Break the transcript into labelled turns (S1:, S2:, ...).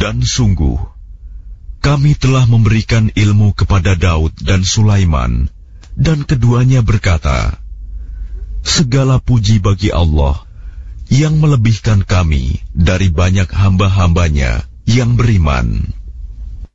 S1: Dan sungguh, kami telah memberikan ilmu kepada Daud dan Sulaiman, dan keduanya berkata, segala puji bagi Allah yang melebihkan kami dari banyak hamba-hambanya yang beriman.